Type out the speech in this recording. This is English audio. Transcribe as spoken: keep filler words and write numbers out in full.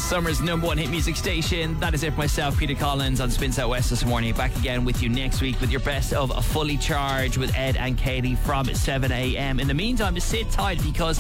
Summer's number one hit music station. That is it for myself, Peter Collins, on Spins Out West this morning. Back again with you next week with your best of a Fully Charged with Ed and Katie from seven a.m. In the meantime, sit tight because